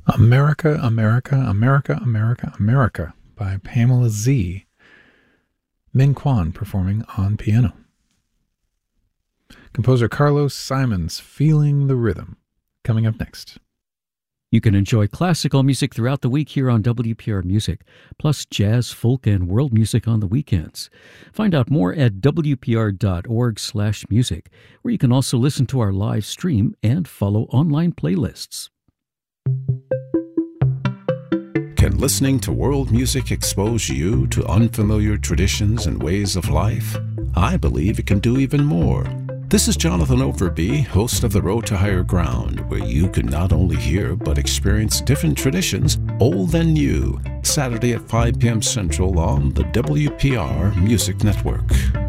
America, America, America, America, America by Pamela Z. Min Kwan performing on piano. Composer Carlos Simon's Feeling the Rhythm, coming up next. You can enjoy classical music throughout the week here on WPR Music, plus jazz, folk, and world music on the weekends. Find out more at wpr.org/music, where you can also listen to our live stream and follow online playlists. Can listening to world music expose you to unfamiliar traditions and ways of life? I believe it can do even more. This is Jonathan Overby, host of The Road to Higher Ground, where you can not only hear but experience different traditions, old and new, Saturday at 5 p.m. Central on the WPR Music Network.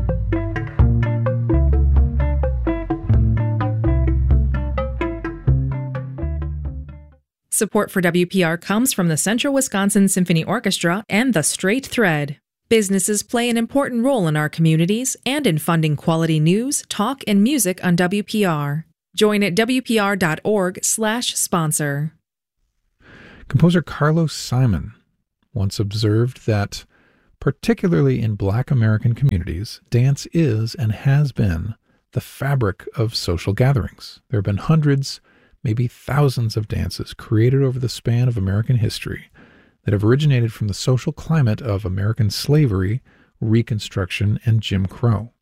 Support for WPR comes from the Central Wisconsin Symphony Orchestra and The Straight Thread. Businesses play an important role in our communities and in funding quality news, talk, and music on WPR. Join at wpr.org/sponsor. Composer Carlos Simon once observed that, particularly in Black American communities, dance is and has been the fabric of social gatherings. There have been hundreds, maybe thousands of dances created over the span of American history that have originated from the social climate of American slavery, Reconstruction, and Jim Crow.